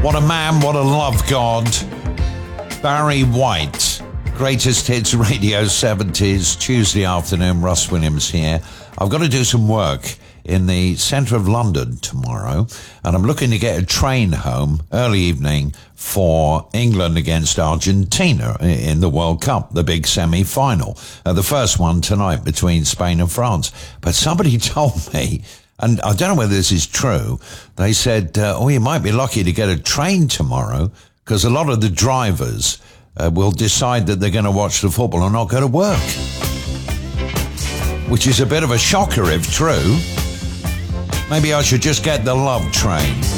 What a man, what a love god. Barry White, Greatest Hits Radio 70s, Tuesday afternoon, Russ Williams here. I've got to do some work in the centre of London tomorrow, and I'm looking to get a train home early evening for England against Argentina in the World Cup, the big semi-final. The first one tonight between Spain and France. But somebody told me, and I don't know whether this is true, they said, you might be lucky to get a train tomorrow because a lot of the drivers will decide that they're going to watch the football and not go to work. Which is a bit of a shocker if true. Maybe I should just get the love train.